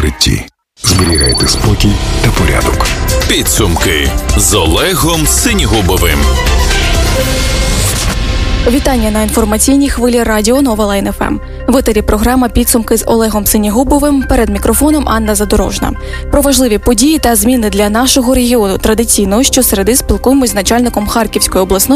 укритті. Зберігайте спокій та порядок. Підсумки з Олегом Синігубовим. Вітання на інформаційній хвилі радіо Нова Лайн ФМ. В етері програма «Підсумки» з Олегом Синігубовим. Перед мікрофоном Анна Задорожна. Про важливі події та зміни для нашого регіону традиційно щосереди спілкуємось з начальником Харківської обласної